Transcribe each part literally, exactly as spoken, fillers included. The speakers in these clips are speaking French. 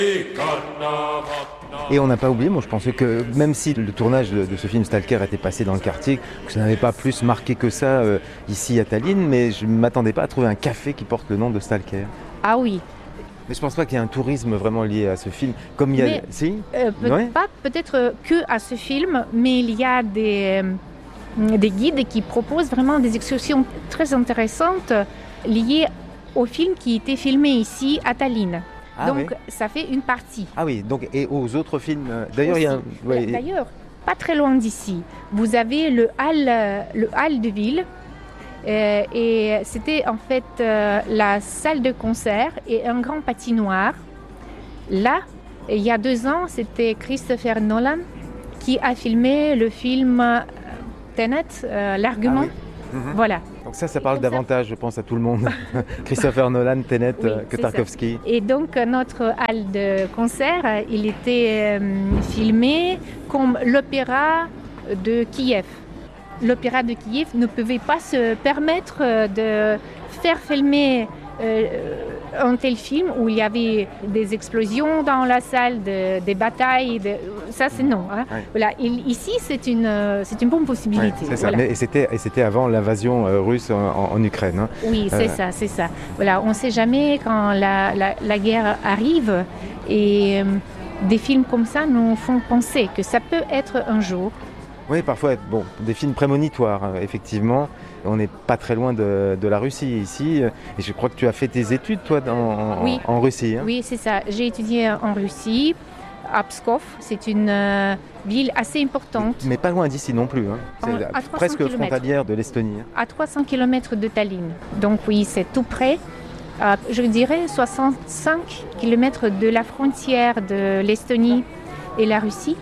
Et on n'a pas oublié, moi je pensais que même si le tournage de, de ce film Stalker était passé dans le quartier, que ça n'avait pas plus marqué que ça euh, ici à Tallinn, mais je ne m'attendais pas à trouver un café qui porte le nom de Stalker. Ah oui. Mais je pense pas qu'il y ait un tourisme vraiment lié à ce film. Comme il y a... Mais, si euh, peut- ouais. Pas peut-être que à ce film, mais il y a des, euh, des guides qui proposent vraiment des excursions très intéressantes liées au film qui était filmé ici à Tallinn. Ah, donc oui. ça fait une partie. Ah oui, donc et aux autres films. euh, D'ailleurs, il y a un... ouais, D'ailleurs, pas très loin d'ici, vous avez le hall, euh, le hall de ville. Euh, et c'était en fait euh, la salle de concert et un grand patinoire. Là, il y a deux ans, c'était Christopher Nolan qui a filmé le film euh, Tenet, euh, l'argument. Ah oui. Mhm. Voilà. Donc ça, ça parle Comme ça- davantage, je pense, à tout le monde. Christopher Nolan, Tenet, Oui, euh, que c'est ça. Tarkovsky. Et donc euh, notre hall de concert, euh, il était euh, filmé comme l'opéra de Kiev. L'opéra de Kiev ne pouvait pas se permettre euh, de faire filmer euh, un tel film où il y avait des explosions dans la salle, de- des batailles. de- Ça, c'est non. Hein. Ouais. Voilà. Il- ici, c'est une, euh, c'est une bonne Ouais, possibilité. c'est ça. Voilà. Mais, et c'était et c'était avant l'invasion euh, russe en, en- en Ukraine. hein. Oui, c'est Euh. ça, c'est ça. Voilà, on ne sait jamais quand la, la- la guerre arrive et euh, des films comme ça nous font penser que ça peut être un jour. Oui, parfois, bon, des films prémonitoires, euh, effectivement. On n'est pas très loin de, de la Russie ici. euh, Et je crois que tu as fait tes études, toi, dans- en, Oui. en Russie. hein. Oui, c'est ça. J'ai étudié en Russie, à Pskov. C'est une euh, ville assez importante, Mais pas loin d'ici non plus. hein. C'est En- la- à trois cents presque kilomètres. frontalière de l'Estonie. hein. à trois cents kilomètres de Tallinn. Donc oui, c'est tout près. À, je dirais soixante-cinq kilomètres de la frontière de l'Estonie et la Russie.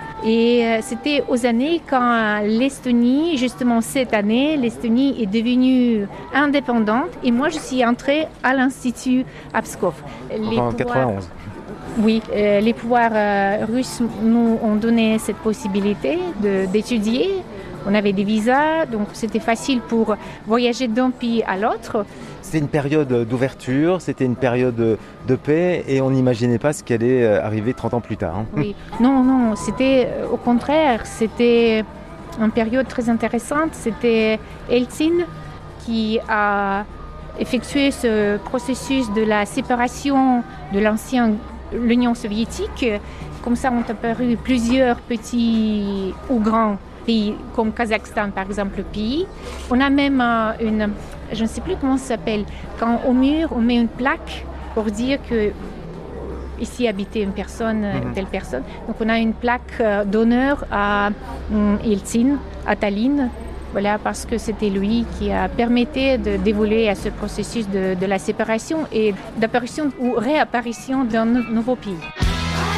Et euh, c'était aux années quand l'Estonie, justement cette année, l'Estonie est devenue indépendante. Et moi, je suis entrée à l'Institut à Pskov. Les En pouvoirs- quatre-vingt-onze. Oui, euh, les pouvoirs euh, russes nous ont donné cette possibilité de- d'étudier. On avait des visas, donc c'était facile pour voyager d'un pays à l'autre. C'était une période d'ouverture, c'était une période de paix et on n'imaginait pas ce qui allait euh, arriver trente ans plus tard. hein. Oui. Non, non, c'était euh, au contraire, c'était une période très intéressante. C'était Eltsine qui a effectué ce processus de la séparation de l'ancienne l'Union soviétique. Comme ça, ont apparu plusieurs petits ou grands pays, comme Kazakhstan, par exemple, pays. On a même euh, une, je ne sais plus comment ça s'appelle, quand au mur, on met une plaque pour dire que ici habitait une personne, Mhm. telle personne. Donc on a une plaque euh, d'honneur à hum, Eltsine, à Tallinn. Voilà, parce que c'était lui qui a permis de d'évoluer à ce processus de, de la séparation et d'apparition ou réapparition d'un nou- nouveau pays.